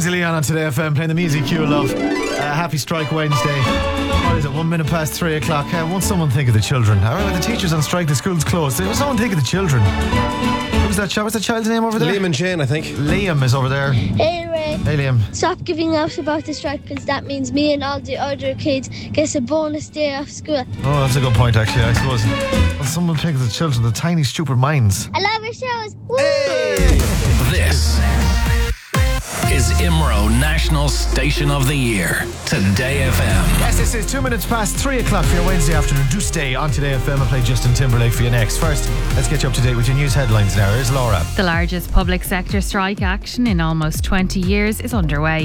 Kingsley Leon on Today FM playing the music you love. Happy Strike Wednesday. What is it, 1 minute past 3 o'clock? Won't someone think of the children? The teachers on strike, the school's closed. Will someone think of the children? Who's that child? What's the child's name over there? Liam and Shane, I think. Liam is over there. Hey Ray. Hey Liam. Stop giving out about the strike, because that means me and all the other kids get a bonus day off school. Oh, that's a good point actually, I suppose. Will someone think of the children, the tiny stupid minds? I love your shows. Woo! Hey! This is IMRO National Station of the Year. Today FM. Yes, this is 2 minutes past 3 o'clock for your Wednesday afternoon. Do stay on Today FM. I'll play Justin Timberlake for you next. First, let's get you up to date with your news headlines now. Here's Laura. The largest public sector strike action in almost 20 years is underway.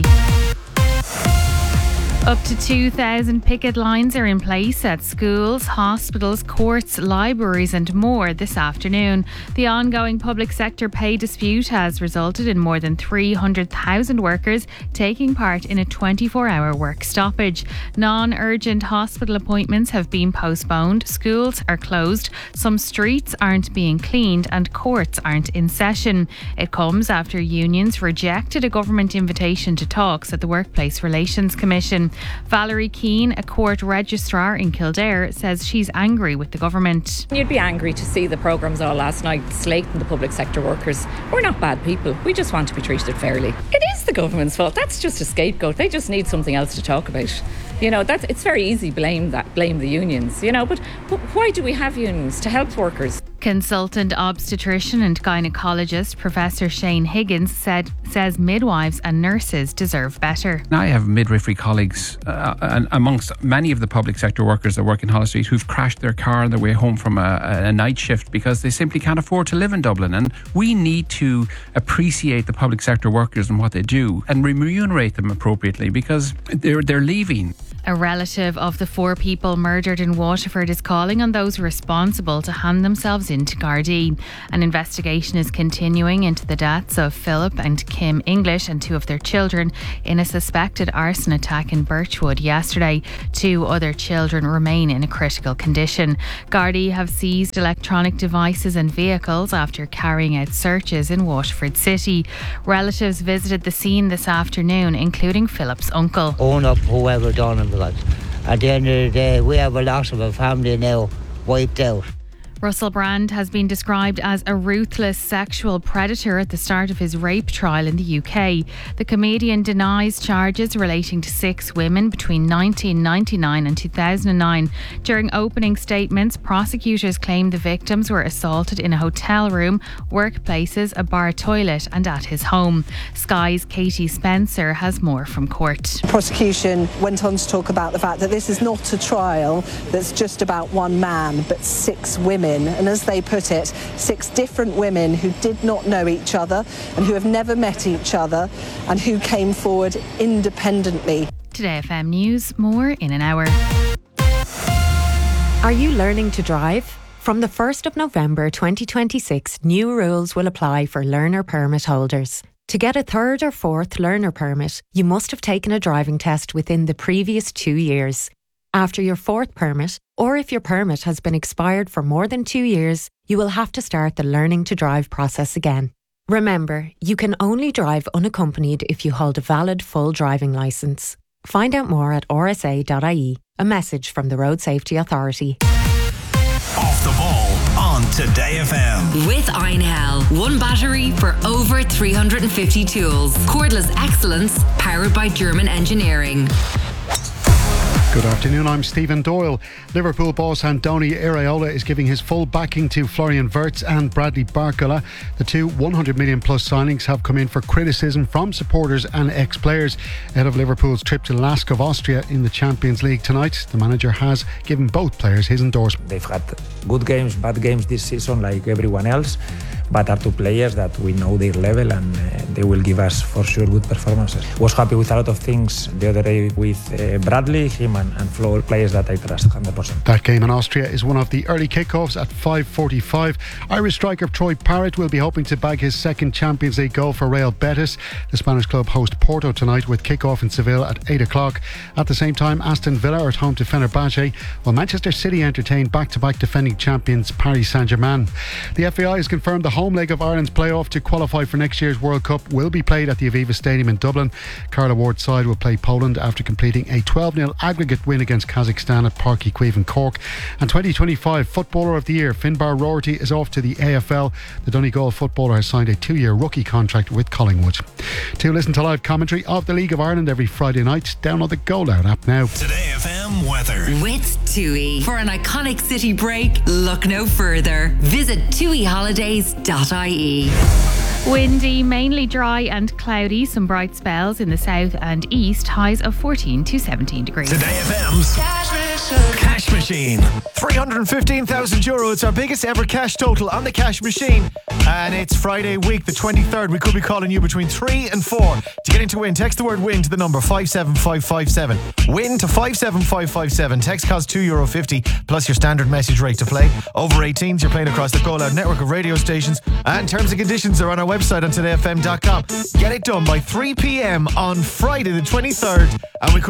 Up to 2,000 picket lines are in place at schools, hospitals, courts, libraries and more this afternoon. The ongoing public sector pay dispute has resulted in more than 300,000 workers taking part in a 24-hour work stoppage. Non-urgent hospital appointments have been postponed, schools are closed, some streets aren't being cleaned and courts aren't in session. It comes after unions rejected a government invitation to talks at the Workplace Relations Commission. Valerie Keane, a court registrar in Kildare, says she's angry with the government. You'd be angry to see the programmes all last night slating the public sector workers. We're not bad people. We just want to be treated fairly. It is the government's fault. That's just a scapegoat. They just need something else to talk about. It's very easy blame the unions, but why do we have unions? To help workers. Consultant obstetrician and gynaecologist Professor Shane Higgins says midwives and nurses deserve better. I have midwifery colleagues and amongst many of the public sector workers that work in Holles Street who've crashed their car on their way home from a night shift because they simply can't afford to live in Dublin. And we need to appreciate the public sector workers and what they do and remunerate them appropriately because they're leaving. A relative of the 4 people murdered in Waterford is calling on those responsible to hand themselves into Gardaí. An investigation is continuing into the deaths of Philip and Kim English and 2 of their children in a suspected arson attack in Birchwood yesterday. 2 other children remain in a critical condition. Gardaí have seized electronic devices and vehicles after carrying out searches in Waterford City. Relatives visited the scene this afternoon, including Philip's uncle. Own up whoever done it. Because at the end of the day, we have a loss of a family now wiped out. Russell Brand has been described as a ruthless sexual predator at the start of his rape trial in the UK. The comedian denies charges relating to 6 women between 1999 and 2009. During opening statements, prosecutors claim the victims were assaulted in a hotel room, workplaces, a bar toilet and at his home. Sky's Katie Spencer has more from court. Prosecution went on to talk about the fact that this is not a trial that's just about one man, but 6 women. And as they put it, 6 different women who did not know each other and who have never met each other and who came forward independently. Today FM News, more in an hour. Are you learning to drive? From the 1st of November 2026, new rules will apply for learner permit holders. To get a 3rd or 4th learner permit, you must have taken a driving test within the previous 2 years. After your 4th permit, or if your permit has been expired for more than 2 years, you will have to start the learning to drive process again. Remember, you can only drive unaccompanied if you hold a valid full driving licence. Find out more at rsa.ie. A message from the Road Safety Authority. Off the ball on Today FM. With Einhell. One battery for over 350 tools. Cordless excellence powered by German engineering. Good afternoon, I'm Stephen Doyle. Liverpool boss Andoni Iraola is giving his full backing to Florian Wirtz and Bradley Barcola. The 2 100 million plus signings have come in for criticism from supporters and ex-players ahead of Liverpool's trip to Lask of Austria in the Champions League tonight. The manager has given both players his endorsement. They've had good games, bad games this season like everyone else, but are 2 players that we know their level and they will give us for sure good performances. Was happy with a lot of things the other day with Bradley, him and Flo, players that I trust 100%. That game in Austria is one of the early kickoffs at 5:45. Irish striker Troy Parrott will be hoping to bag his 2nd Champions League goal for Real Betis. The Spanish club host Porto tonight with kickoff in Seville at 8 o'clock. At the same time, Aston Villa are at home to Fenerbahce, while Manchester City entertain back-to-back defending champions Paris Saint-Germain. The FAI has confirmed the home leg of Ireland's playoff to qualify for next year's World Cup will be played at the Aviva Stadium in Dublin. Carla Ward's side will play Poland after completing a 12-0 aggregate win against Kazakhstan at Páirc Uí Chaoimh in Cork. And 2025 Footballer of the Year, Finbar Roherty, is off to the AFL. The Donegal footballer has signed a 2-year rookie contract with Collingwood. To listen to live commentary of the League of Ireland every Friday night, download the Go Loud app now. Today FM weather. With TUI. For an iconic city break, look no further. Visit tuiholidays.ie. Windy, mainly dry and cloudy. Some bright spells in the south and east. Highs of 14 to 17 degrees. Today FM's Cash Machine. €315,000. It's our biggest ever cash total on the cash machine. And it's Friday week, the 23rd. We could be calling you between 3 and 4. To get into win, text the word win to the number 57557. Win to 57557. Text costs €2.50 plus your standard message rate to play. Over 18s, you're playing across the Go Loud network of radio stations. And terms and conditions are on our website on todayfm.com. Get it done by 3 p.m. on Friday the 23rd. And we could